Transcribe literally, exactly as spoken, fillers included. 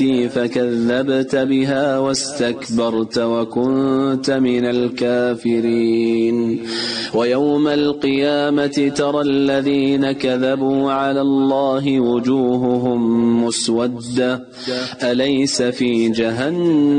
فكذبت بها واستكبرت وكنت من الكافرين. ويوم القيامة ترى الذين كذبوا على الله وجوههم مسودة أليس في جهنم